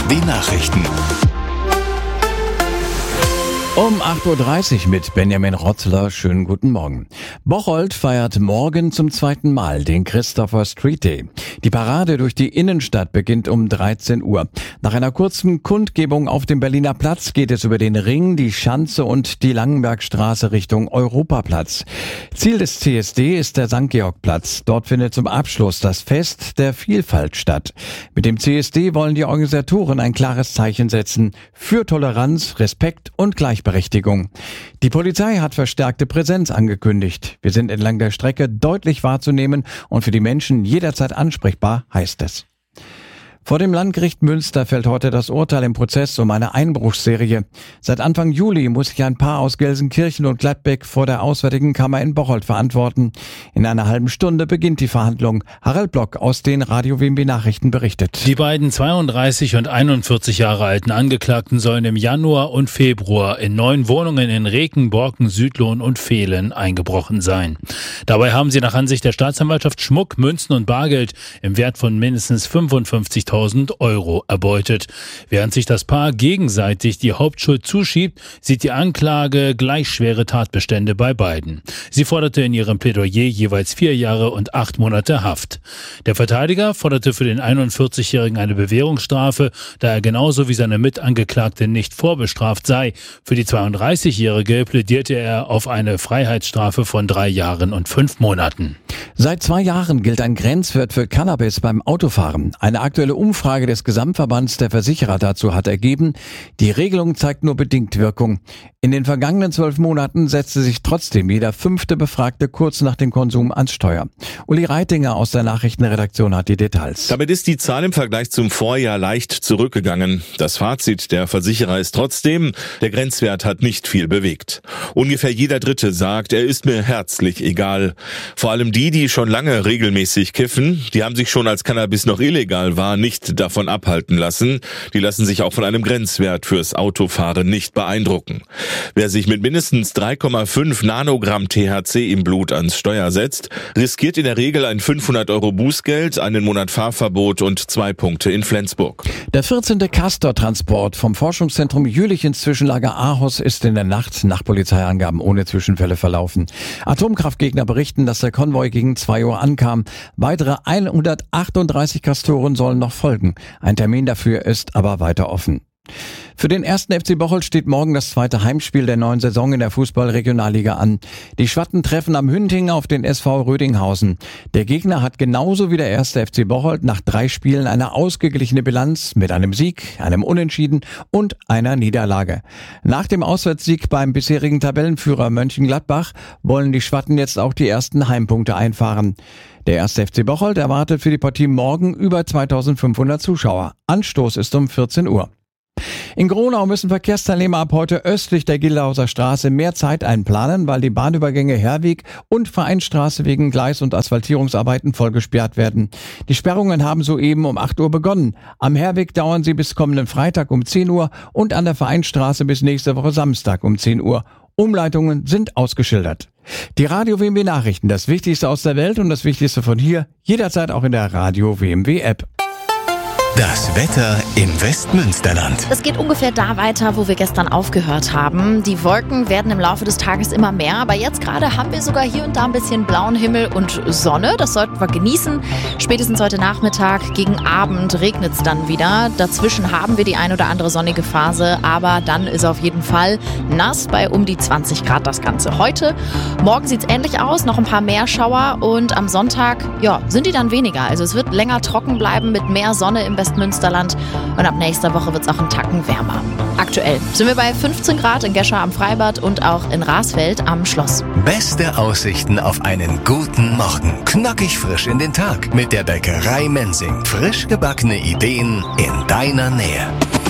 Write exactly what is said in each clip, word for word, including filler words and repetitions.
W Nachrichten. Um acht Uhr dreißig mit Benjamin Rotzler. Schönen guten Morgen. Bocholt feiert morgen zum zweiten Mal den Christopher Street Day. Die Parade durch die Innenstadt beginnt um dreizehn Uhr. Nach einer kurzen Kundgebung auf dem Berliner Platz geht es über den Ring, die Schanze und die Langenbergstraße Richtung Europaplatz. Ziel des C S D ist der Sankt Georg-Platz. Dort findet zum Abschluss das Fest der Vielfalt statt. Mit dem C S D wollen die Organisatoren ein klares Zeichen setzen für Toleranz, Respekt und Gleichberechtigung. Die Polizei hat verstärkte Präsenz angekündigt. Wir sind entlang der Strecke deutlich wahrzunehmen und für die Menschen jederzeit ansprechbar, heißt es. Vor dem Landgericht Münster fällt heute das Urteil im Prozess um eine Einbruchsserie. Seit Anfang Juli muss sich ein Paar aus Gelsenkirchen und Gladbeck vor der Auswärtigen Kammer in Bocholt verantworten. In einer halben Stunde beginnt die Verhandlung. Harald Block aus den Radio W M B Nachrichten berichtet. Die beiden zweiunddreißig und einundvierzig Jahre alten Angeklagten sollen im Januar und Februar in neun Wohnungen in Reken, Borken, Südlohn und Vehlen eingebrochen sein. Dabei haben sie nach Ansicht der Staatsanwaltschaft Schmuck, Münzen und Bargeld im Wert von mindestens fünfundfünfzigtausend Euro erbeutet. Während sich das Paar gegenseitig die Hauptschuld zuschiebt, sieht die Anklage gleich schwere Tatbestände bei beiden. Sie forderte in ihrem Plädoyer jeweils vier Jahre und acht Monate Haft. Der Verteidiger forderte für den einundvierzigjährigen eine Bewährungsstrafe, da er genauso wie seine Mitangeklagte nicht vorbestraft sei. Für die zweiunddreißigjährige plädierte er auf eine Freiheitsstrafe von drei Jahren und fünf Monaten. Seit zwei Jahren gilt ein Grenzwert für Cannabis beim Autofahren. Eine aktuelle Umfrage des Gesamtverbands der Versicherer dazu hat ergeben, die Regelung zeigt nur bedingt Wirkung. In den vergangenen zwölf Monaten setzte sich trotzdem jeder fünfte Befragte kurz nach dem Konsum ans Steuer. Uli Reitinger aus der Nachrichtenredaktion hat die Details. Damit ist die Zahl im Vergleich zum Vorjahr leicht zurückgegangen. Das Fazit der Versicherer ist trotzdem, der Grenzwert hat nicht viel bewegt. Ungefähr jeder Dritte sagt, er ist mir herzlich egal. Vor allem die, die schon lange regelmäßig kiffen, die haben sich schon als Cannabis noch illegal war, nicht davon abhalten lassen. Die lassen sich auch von einem Grenzwert fürs Autofahren nicht beeindrucken. Wer sich mit mindestens drei Komma fünf Nanogramm T H C im Blut ans Steuer setzt, riskiert in der Regel ein fünfhundert Euro Bußgeld, einen Monat Fahrverbot und zwei Punkte in Flensburg. Der vierzehnte Castor-Transport vom Forschungszentrum Jülich ins Zwischenlager Aarhus ist in der Nacht nach Polizeiangaben ohne Zwischenfälle verlaufen. Atomkraftgegner berichten, dass der Konvoi gegen zwei Uhr ankam. Weitere hundertachtunddreißig Castoren sollen noch folgen. Ein Termin dafür ist aber weiter offen. Für den ersten F C Bocholt steht morgen das zweite Heimspiel der neuen Saison in der Fußball-Regionalliga an. Die Schwatten treffen am Hünding auf den S V Rödinghausen. Der Gegner hat genauso wie der erste F C Bocholt nach drei Spielen eine ausgeglichene Bilanz mit einem Sieg, einem Unentschieden und einer Niederlage. Nach dem Auswärtssieg beim bisherigen Tabellenführer Mönchengladbach wollen die Schwatten jetzt auch die ersten Heimpunkte einfahren. Der erste F C Bocholt erwartet für die Partie morgen über zweitausendfünfhundert Zuschauer. Anstoß ist um vierzehn Uhr. In Gronau müssen Verkehrsteilnehmer ab heute östlich der Gildhauser Straße mehr Zeit einplanen, weil die Bahnübergänge Herweg und Vereinsstraße wegen Gleis- und Asphaltierungsarbeiten voll gesperrt werden. Die Sperrungen haben soeben um acht Uhr begonnen. Am Herweg dauern sie bis kommenden Freitag um zehn Uhr und an der Vereinsstraße bis nächste Woche Samstag um zehn Uhr. Umleitungen sind ausgeschildert. Die Radio W M B Nachrichten, das Wichtigste aus der Welt und das Wichtigste von hier, jederzeit auch in der Radio W M B App. Das Wetter im Westmünsterland. Es geht ungefähr da weiter, wo wir gestern aufgehört haben. Die Wolken werden im Laufe des Tages immer mehr, aber jetzt gerade haben wir sogar hier und da ein bisschen blauen Himmel und Sonne. Das sollten wir genießen. Spätestens heute Nachmittag gegen Abend regnet es dann wieder. Dazwischen haben wir die ein oder andere sonnige Phase, aber dann ist auf jeden Fall nass bei um die zwanzig Grad das Ganze. Heute, morgen sieht es ähnlich aus, noch ein paar mehr Schauer und am Sonntag, ja, sind die dann weniger. Also es wird länger trocken bleiben mit mehr Sonne im Westmünsterland und ab nächster Woche wird es auch einen Tacken wärmer. Aktuell sind wir bei fünfzehn Grad in Gescher am Freibad und auch in Rasfeld am Schloss. Beste Aussichten auf einen guten Morgen. Knackig frisch in den Tag mit der Bäckerei Mensing. Frisch gebackene Ideen in deiner Nähe.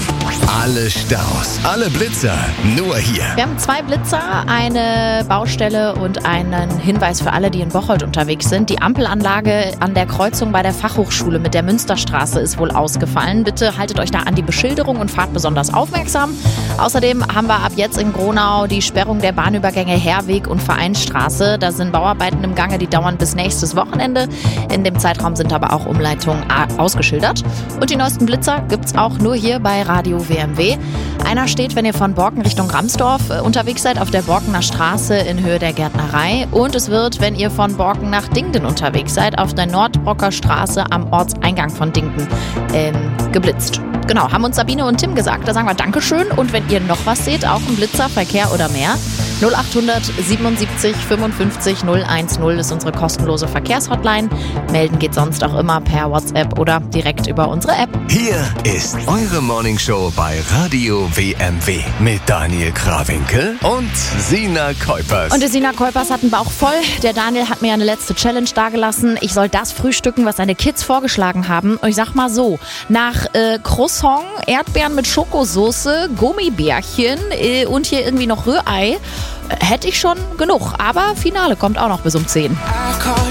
Alle Staus, alle Blitzer, nur hier. Wir haben zwei Blitzer, eine Baustelle und einen Hinweis für alle, die in Bocholt unterwegs sind. Die Ampelanlage an der Kreuzung bei der Fachhochschule mit der Münsterstraße ist wohl ausgefallen. Bitte haltet euch da an die Beschilderung und fahrt besonders aufmerksam. Außerdem haben wir ab jetzt in Gronau die Sperrung der Bahnübergänge Herweg und Vereinsstraße. Da sind Bauarbeiten im Gange, die dauern bis nächstes Wochenende. In dem Zeitraum sind aber auch Umleitungen ausgeschildert. Und die neuesten Blitzer gibt's auch nur hier bei Radio W M W. Einer steht, wenn ihr von Borken Richtung Ramsdorf äh, unterwegs seid, auf der Borkener Straße in Höhe der Gärtnerei. Und es wird, wenn ihr von Borken nach Dingden unterwegs seid, auf der Nordbrocker Straße am Ortseingang von Dingden ähm, geblitzt. Genau, haben uns Sabine und Tim gesagt. Da sagen wir Dankeschön. Und wenn ihr noch was seht, auch ein Blitzer, Verkehr oder mehr, null acht hundert siebenundsiebzig fünfundfünfzig null eins null ist unsere kostenlose Verkehrshotline. Melden geht sonst auch immer per WhatsApp oder direkt über unsere App. Hier ist eure Morningshow bei Radio W M W mit Daniel Krawinkel und Sina Kuipers. Und die Sina Kuipers hat einen Bauch voll. Der Daniel hat mir eine letzte Challenge dagelassen. Ich soll das frühstücken, was seine Kids vorgeschlagen haben. Und ich sag mal so, nach äh, Croissant, Erdbeeren mit Schokosoße, Gummibärchen äh, und hier irgendwie noch Rührei, hätte ich schon genug. Aber Finale kommt auch noch bis um zehn.